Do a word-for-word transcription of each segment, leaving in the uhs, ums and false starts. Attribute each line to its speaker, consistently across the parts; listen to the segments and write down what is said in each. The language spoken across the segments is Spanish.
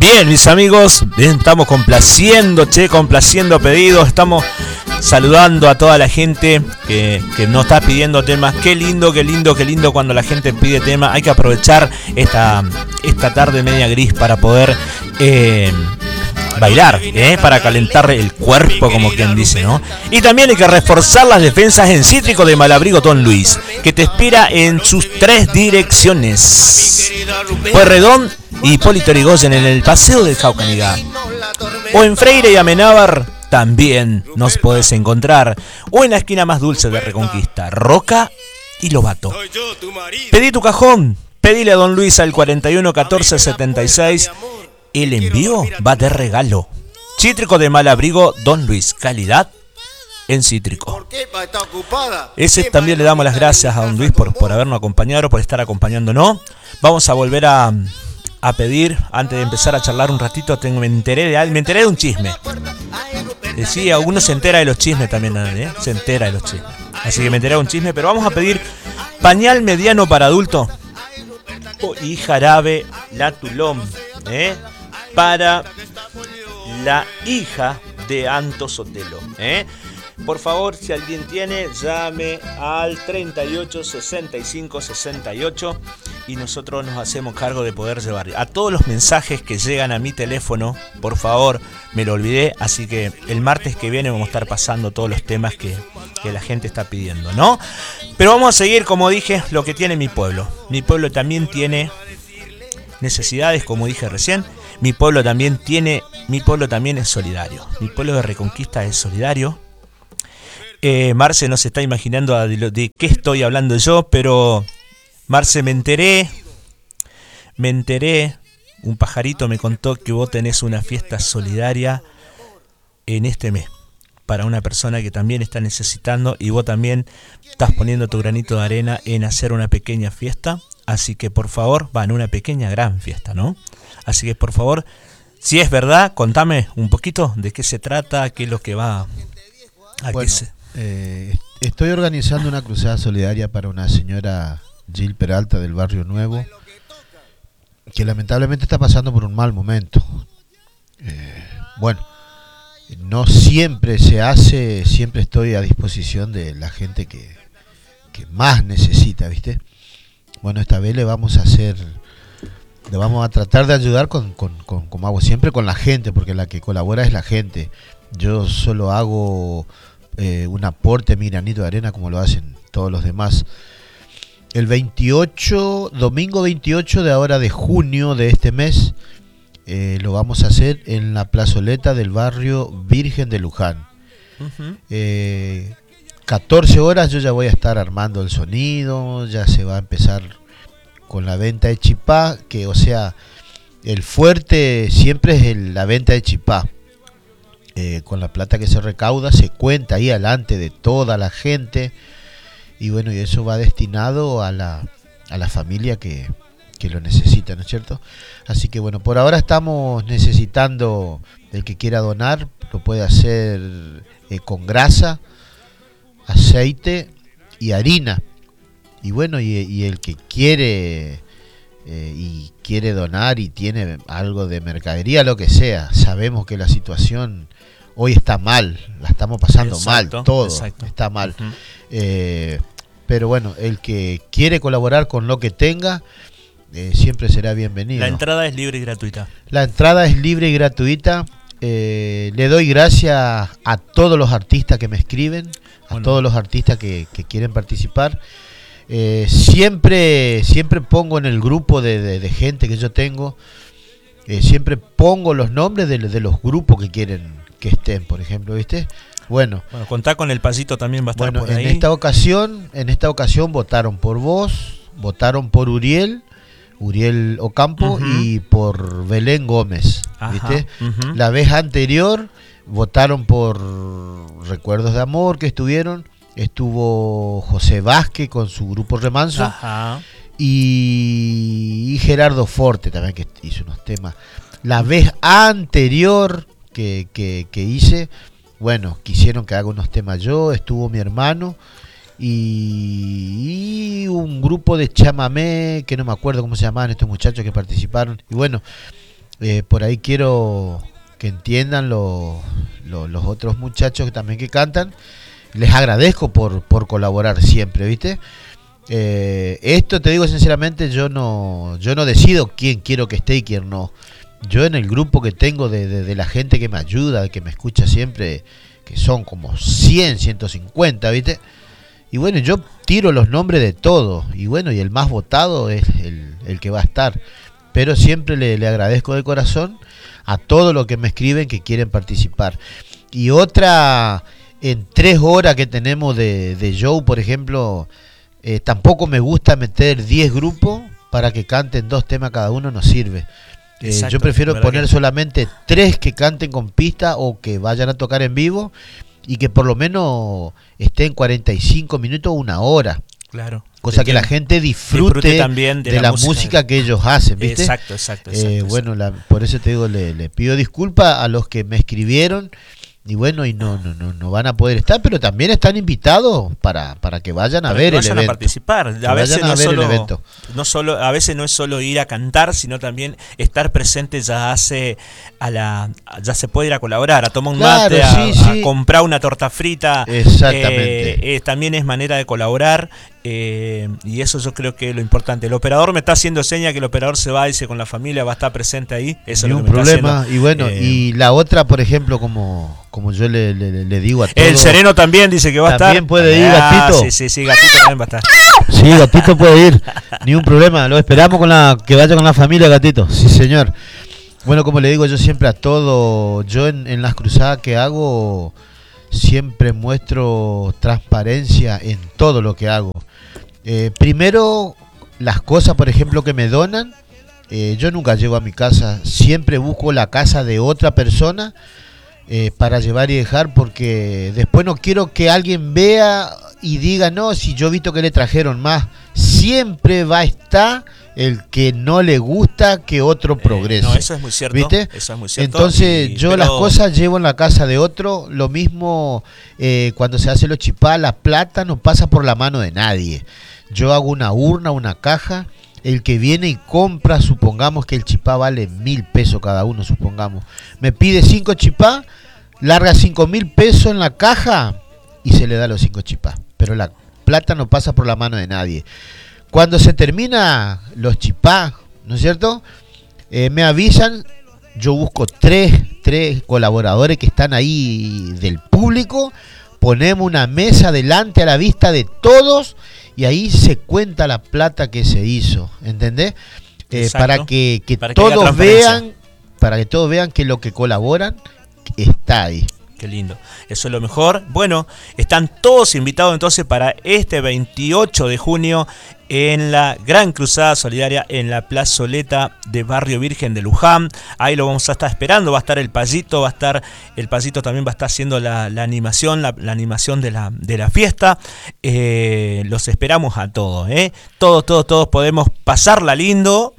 Speaker 1: Bien, mis amigos, bien, estamos complaciendo, che, complaciendo pedidos, estamos saludando a toda la gente que, que nos está pidiendo temas. Qué lindo, qué lindo, qué lindo cuando la gente pide temas. Hay que aprovechar esta, esta tarde media gris para poder eh, bailar, eh, para calentar el cuerpo, como quien dice, ¿no? Y también hay que reforzar las defensas en Cítrico de Malabrigo Don Luis, que te espera en sus tres direcciones: Pueyrredón y Hipólito Yrigoyen en el Paseo del Caucanigá, o en Freire y Amenábar también nos podés encontrar, o en la esquina más dulce de Reconquista, Roca y Lobato. Pedí tu cajón, pedile a Don Luis al cuarenta y uno catorce setenta y seis. El envío va de regalo. Cítrico de Malabrigo Don Luis, calidad en cítrico. Ese también le damos las gracias a Don Luis por, por habernos acompañado, por estar acompañándonos. Vamos a volver a, a pedir, antes de empezar a charlar un ratito, tengo, me enteré de me enteré de un chisme. Eh, sí, uno se entera de los chismes también, ¿eh? Se entera de los chismes. Así que me enteré de un chisme, pero vamos a pedir pañal mediano para adulto y jarabe Latulón, ¿eh? Para la hija de Anto Sotelo, ¿eh? Por favor, si alguien tiene, llame al treinta y ocho sesenta y cinco sesenta y ocho y nosotros nos hacemos cargo de poder llevar a todos los mensajes que llegan a mi teléfono. Por favor, me lo olvidé, así que el martes que viene vamos a estar pasando todos los temas que, que la gente está pidiendo, ¿no? Pero vamos a seguir, como dije, lo que tiene mi pueblo. Mi pueblo también tiene necesidades, como dije recién. Mi pueblo también tiene, mi pueblo también es solidario. Mi pueblo de Reconquista es solidario. Eh, Marce no se está imaginando de, lo, de qué estoy hablando yo, pero Marce, me enteré, me enteré, un pajarito me contó que vos tenés una fiesta solidaria en este mes para una persona que también está necesitando, y vos también estás poniendo tu granito de arena en hacer una pequeña fiesta. Así que por favor, van, una pequeña gran fiesta, ¿no? Así que por favor, si es verdad, contame un poquito de qué se trata, qué es lo que va a
Speaker 2: bueno,
Speaker 1: qué se...
Speaker 2: eh, estoy organizando una cruzada solidaria para una señora Gil Peralta del Barrio Nuevo, que lamentablemente está pasando por un mal momento. Eh, bueno, no siempre se hace, siempre estoy a disposición de la gente que, que más necesita, ¿viste? Bueno, esta vez le vamos a hacer, le vamos a tratar de ayudar con, con, con, como hago siempre, con la gente, porque la que colabora es la gente. Yo solo hago eh, un aporte, mi granito de arena, como lo hacen todos los demás. El veintiocho, domingo veintiocho de ahora de junio de este mes, eh, lo vamos a hacer en la plazoleta del barrio Virgen de Luján. Uh-huh. Eh, catorce horas yo ya voy a estar armando el sonido, ya se va a empezar con la venta de chipá, que o sea, el fuerte siempre es el, la venta de chipá. Eh, con la plata que se recauda se cuenta ahí adelante de toda la gente, y bueno, y eso va destinado a la, a la familia que, que lo necesita, ¿no es cierto? Así que bueno, por ahora estamos necesitando, el que quiera donar lo puede hacer eh, con grasa, aceite y harina. Y bueno, y, y el que quiere eh, y quiere donar y tiene algo de mercadería, lo que sea, sabemos que la situación hoy está mal, la estamos pasando exacto, mal, todo exacto. Está mal. Uh-huh. eh, pero bueno, el que quiere colaborar con lo que tenga, eh, siempre será bienvenido.
Speaker 1: La entrada es libre y gratuita.
Speaker 2: La entrada es libre y gratuita. Eh, le doy gracias a todos los artistas que me escriben, a bueno. todos los artistas que, que quieren participar. Eh, siempre siempre pongo en el grupo de, de, de gente que yo tengo, eh, siempre pongo los nombres de, de los grupos que quieren que estén, por ejemplo, ¿viste? Bueno,
Speaker 1: bueno, contá con el pasito, también va a estar
Speaker 2: bueno,
Speaker 1: por ahí.
Speaker 2: En esta ocasión, en esta ocasión votaron por vos, votaron por Uriel, Uriel Ocampo, uh-huh. y por Belén Gómez, ¿viste? Uh-huh. La vez anterior votaron por Recuerdos de Amor, que estuvieron, estuvo José Vázquez con su grupo Remanso, uh-huh. y, y Gerardo Forte también, que hizo unos temas. La vez anterior que, que, que hice, bueno, quisieron que haga unos temas yo, estuvo mi hermano, y, y un grupo de chamamé, que no me acuerdo cómo se llamaban estos muchachos que participaron, y bueno, eh, por ahí quiero que entiendan lo, lo, los otros muchachos que también que cantan. Les agradezco por, por colaborar siempre, ¿viste? Eh, esto te digo sinceramente, yo no, yo no decido quién quiero que esté y quién no. Yo en el grupo que tengo de, de, de la gente que me ayuda, que me escucha siempre, que son como cien, ciento cincuenta, ¿viste? Y bueno, yo tiro los nombres de todos. Y bueno, y el más votado es el, el que va a estar. Pero siempre le, le agradezco de corazón a todos los que me escriben que quieren participar. Y otra... En tres horas que tenemos de, de show, por ejemplo, eh, tampoco me gusta meter diez grupos para que canten dos temas cada uno, no sirve. Eh, Exacto, yo prefiero poner que... solamente tres que canten con pista o que vayan a tocar en vivo y que por lo menos estén cuarenta y cinco minutos o una hora.
Speaker 1: Claro.
Speaker 2: Cosa que la gente disfrute, disfrute también de, de la, la música, música que ellos hacen, ¿viste?
Speaker 1: Exacto, exacto. exacto,
Speaker 2: eh,
Speaker 1: exacto.
Speaker 2: Bueno, la, por eso te digo, le, le pido disculpas a los que me escribieron. Y bueno, y no, no, no, no van a poder estar, pero también están invitados para, para que vayan a para ver que vayan el evento.
Speaker 1: A participar. A veces no, a solo, no solo, a veces no es solo ir a cantar, sino también estar presente ya hace a la, ya se puede ir a colaborar, a tomar un claro, mate, sí, a, sí. a comprar una torta frita.
Speaker 2: Exactamente.
Speaker 1: Eh, eh, también es manera de colaborar. Eh, y eso yo creo que es lo importante. El operador me está haciendo seña que el operador se va, dice, con la familia, va a estar presente ahí. Eso
Speaker 2: Ni
Speaker 1: es lo
Speaker 2: un
Speaker 1: que me
Speaker 2: problema.
Speaker 1: está haciendo.
Speaker 2: Y bueno,
Speaker 1: eh,
Speaker 2: y la otra, por ejemplo, como, como yo le, le, le digo a todos.
Speaker 1: El Sereno también dice que va a estar.
Speaker 2: También puede ir,
Speaker 1: ah,
Speaker 2: Gatito.
Speaker 1: Sí, sí, sí, Gatito también va a estar.
Speaker 2: Sí, Gatito puede ir. Ni un problema. Lo esperamos con la que vaya con la familia, Gatito. Sí, señor. Bueno, como le digo yo siempre a todo, yo en, en las cruzadas que hago siempre muestro transparencia en todo lo que hago. Eh, primero, las cosas, por ejemplo, que me donan, eh, yo nunca llevo a mi casa, siempre busco la casa de otra persona eh, para llevar y dejar, porque después no quiero que alguien vea y diga, no, si yo he visto que le trajeron más. Siempre va a estar el que no le gusta que otro progrese.
Speaker 1: Eh, no, eso es muy cierto.
Speaker 2: ¿Viste?
Speaker 1: Eso es muy cierto.
Speaker 2: Entonces,
Speaker 1: y,
Speaker 2: yo
Speaker 1: pero...
Speaker 2: las cosas llevo en la casa de otro. Lo mismo eh, cuando se hace los chipá, la plata no pasa por la mano de nadie. Yo hago una urna, una caja. El que viene y compra, supongamos que el chipá vale mil pesos cada uno, supongamos. Me pide cinco chipá, larga cinco mil pesos en la caja y se le da los cinco chipá. Pero la plata no pasa por la mano de nadie. Cuando se termina los chipá, ¿no es cierto? Eh, me avisan, yo busco tres, tres colaboradores que están ahí del público, ponemos una mesa delante a la vista de todos y ahí se cuenta la plata que se hizo, ¿entendés? Eh, para que, que para todos que vean, para que todos vean que lo que colaboran está ahí.
Speaker 1: Qué lindo, eso es lo mejor. Bueno, están todos invitados entonces para este veintiocho de junio en la Gran Cruzada Solidaria en la plazoleta de Barrio Virgen de Luján. Ahí lo vamos a estar esperando, va a estar el Payito, va a estar, el Payito también va a estar haciendo la, la animación, la, la animación de la, de la fiesta. Eh, los esperamos a todos, ¿eh? Todos, todos, todos podemos pasarla lindo.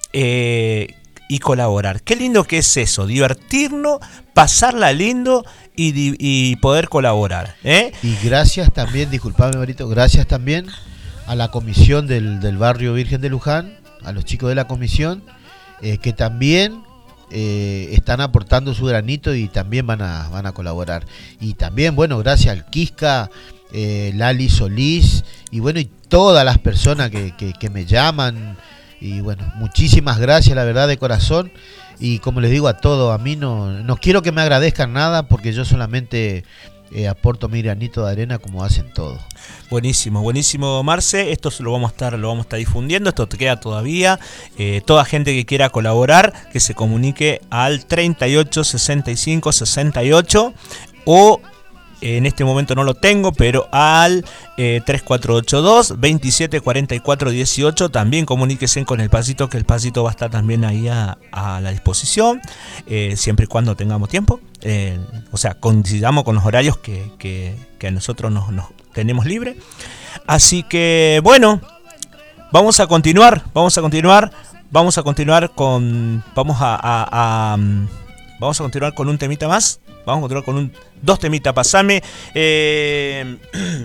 Speaker 1: Eh, y colaborar. Qué lindo que es eso, divertirnos, pasarla lindo y, y poder colaborar, ¿eh?
Speaker 2: Y gracias también, disculpame Marito, gracias también a la comisión del, del Barrio Virgen de Luján, a los chicos de la comisión, eh, que también eh, están aportando su granito y también van a, van a colaborar. Y también, bueno, gracias al Quisca, eh, Lali Solís, y bueno, y todas las personas que, que, que me llaman. Y bueno, muchísimas gracias, la verdad, de corazón. Y como les digo a todos, a mí no, no quiero que me agradezcan nada porque yo solamente eh, aporto mi granito de arena como hacen todos.
Speaker 1: Buenísimo, buenísimo, Marce. Esto lo vamos a estar, lo vamos a estar difundiendo. Esto te queda todavía. Eh, toda gente que quiera colaborar, que se comunique al treinta y ocho, sesenta y cinco, sesenta y ocho o en este momento no lo tengo, pero al eh, tres cuatro ocho dos, veintisiete cuarenta y cuatro dieciocho. También comuníquense con el Pasito, que el Pasito va a estar también ahí a, a la disposición, eh, siempre y cuando tengamos tiempo. Eh, o sea, coincidamos con los horarios que, que, que nosotros nos, nos tenemos libre. Así que, bueno, vamos a continuar, vamos a continuar, vamos a continuar con, vamos a, a, a vamos a continuar con un temita más. Vamos a continuar con un, dos temitas. Pasame. Eh,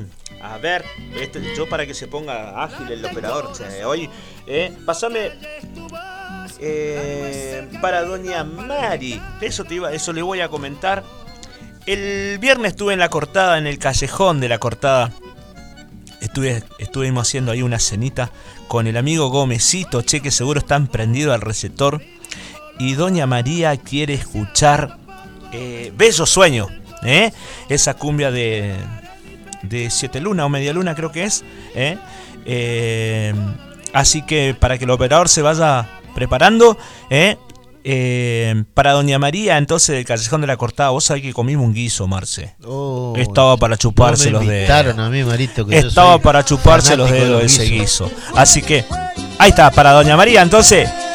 Speaker 1: a ver, este, yo para que se ponga ágil el operador. O sea, hoy, eh, pasame. Eh, para doña Mari. Eso te iba, eso le voy a comentar. El viernes estuve en la cortada, en el callejón de la cortada. Estuve, estuvimos haciendo ahí una cenita con el amigo Gómezito, che, que seguro están prendido al receptor. Y doña María quiere escuchar eh, Bello Sueño, ¿eh? Esa cumbia de, de Siete Luna o Media Luna creo que es, ¿eh? Eh, así que para que el operador se vaya preparando, ¿eh? Eh, para doña María, entonces, del callejón de la cortada, vos sabés que comimos un guiso, Marce. Oh, estaba para chuparse
Speaker 2: no
Speaker 1: los dedos.
Speaker 2: A mí, Marito, que
Speaker 1: estaba para chuparse los dedos de ese guiso. Así que, ahí está, para doña María, entonces,